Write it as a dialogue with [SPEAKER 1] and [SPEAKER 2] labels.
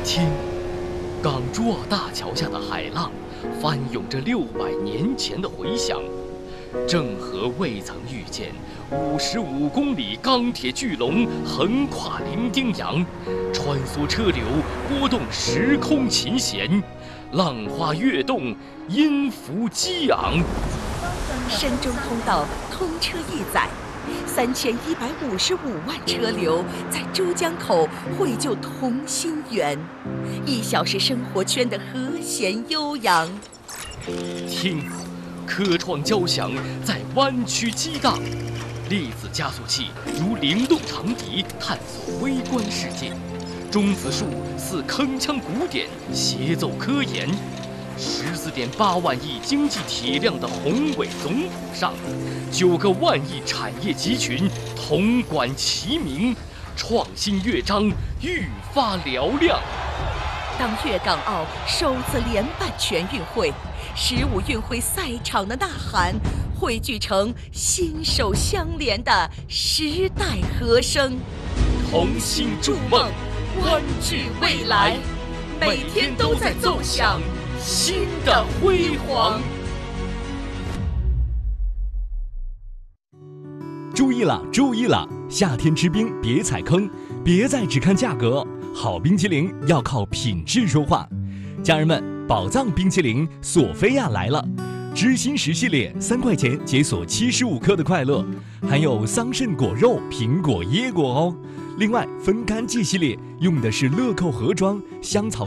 [SPEAKER 1] 听，港珠澳大桥下的海浪，翻涌着600年前的回响。郑和未曾预见55公里钢铁巨龙横跨伶仃洋，穿梭车流，拨动时空琴弦，浪花跃动，音符激昂。
[SPEAKER 2] 深中通道通车一载，3155万车流在珠江口汇就同心圆，1小时生活圈的和弦悠扬。
[SPEAKER 1] 听，科创交响在湾区激荡，粒子加速器如灵动长笛探索微观世界，中子数似铿锵鼓点协奏科研。14.8万亿经济体量的宏伟总谱上，9个万亿产业集群铜管齐鸣，创新乐章愈发嘹亮。
[SPEAKER 2] 当粤港澳首次联办全运会，15运会赛场的呐喊汇聚成心手相连的时代和声。
[SPEAKER 1] 同心筑梦，湾聚未来，每天都在奏响新的辉煌。
[SPEAKER 3] 注意了，注意了！夏天吃冰别踩坑，别再只看价格，好冰淇淋要靠品质说话。家人们，宝藏冰淇淋索菲亚来了，知心10系列3块钱解锁75克的快乐，含有桑葚果肉、苹果、椰果哦。另外，分干季系列用的是乐扣盒装香草。